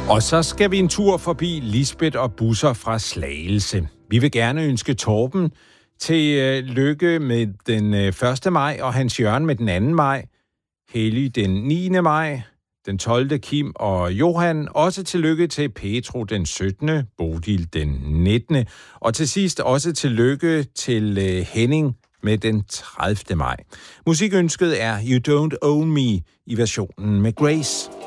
Og så skal vi en tur forbi Lisbeth og Busser fra Slagelse. Vi vil gerne ønske Torben til lykke med den 1. maj, og Hans Jørgen med den 2. maj, Helly den 9. maj, den 12. Kim og Johan, også tillykke til Petro den 17., Bodil den 19., og til sidst også tillykke til Henning med den 30. maj. Musikønsket er You Don't Own Me i versionen med Grace.